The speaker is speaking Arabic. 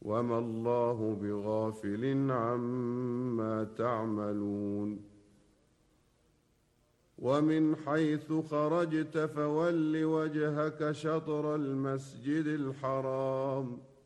وما الله بغافل عما تعملون ومن حيث خرجت فول وجهك شطر المسجد الحرام